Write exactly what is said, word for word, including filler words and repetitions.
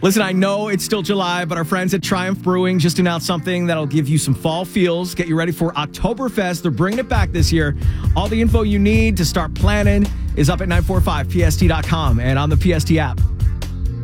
Listen, I know it's still July, but our friends at Triumph Brewing just announced something that'll give you some fall feels. Get you ready for Oktoberfest. They're bringing it back this year. All the info you need to start planning is up at nine forty-five P S T dot com and on the P S T app.